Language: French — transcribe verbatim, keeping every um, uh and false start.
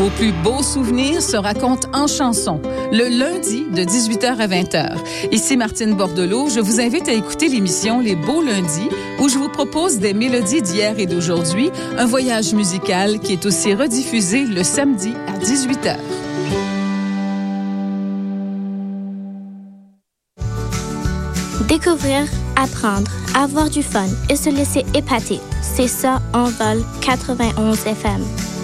Vos plus beaux souvenirs se racontent en chansons, le lundi de dix-huit heures à vingt heures. Ici Martine Bordelot, je vous invite à écouter l'émission Les Beaux Lundis, où je vous propose des mélodies d'hier et d'aujourd'hui, un voyage musical qui est aussi rediffusé le samedi à dix-huit heures. Découvrir, apprendre, avoir du fun et se laisser épater. C'est ça, Envol quatre-vingt-onze F M.